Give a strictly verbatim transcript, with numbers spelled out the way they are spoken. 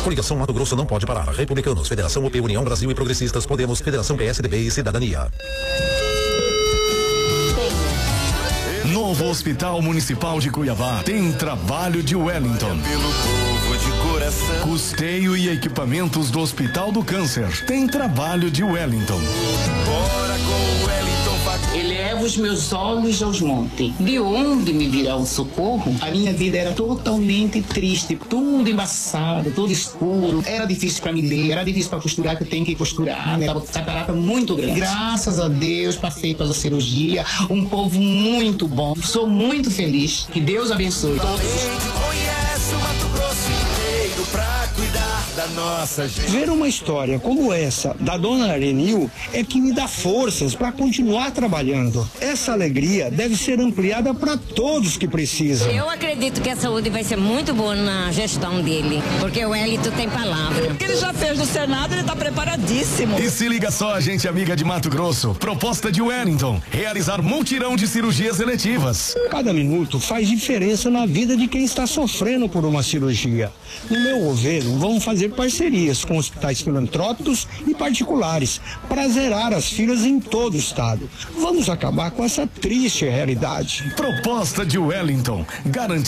Coligação Mato Grosso não pode parar. Republicanos, Federação U P, União Brasil e Progressistas, Podemos, Federação P S D B e Cidadania. Novo Hospital Municipal de Cuiabá tem trabalho de Wellington. Custeio e equipamentos do Hospital do Câncer tem trabalho de Wellington. Bora com o Wellington. Eleva os meus olhos aos montes. De onde me virá o socorro? A minha vida era totalmente triste, tudo embaçado, tudo escuro. Era difícil para me ler, era difícil para costurar, que eu tenho que costurar. Era uma catarata muito grande. Graças a Deus passei pela cirurgia. Um povo muito bom. Sou muito feliz. Que Deus abençoe. Conhece o Mato Grosso inteiro pra cuidar da nossa gente. Ver uma história como essa da dona Arenil é que me dá forças para continuar trabalhando. Essa alegria deve ser ampliada para todos que precisam. Eu acredito que a saúde vai ser muito boa na gestão dele, porque o Wellington tem palavra. O que ele já fez no Senado, ele está preparadíssimo. E se liga só, gente amiga de Mato Grosso, proposta de Wellington, realizar multirão de cirurgias eletivas. Cada minuto faz diferença na vida de quem está sofrendo por uma cirurgia. No meu governo, vamos fazer parcerias com hospitais filantrópicos e particulares para zerar as filas em todo o estado. Vamos acabar com essa triste realidade. Proposta de Wellington, garantir